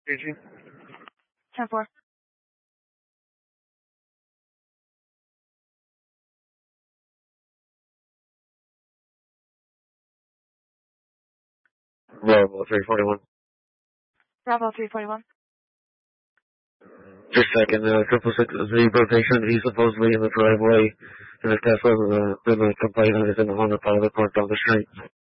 Eugene. 10-4. Bravo 341. Bravo 341. Just a second, 666 is the rotation. He's supposedly in the driveway, and if Tesla's been a complaint, is in the Honda pilot parked on the street.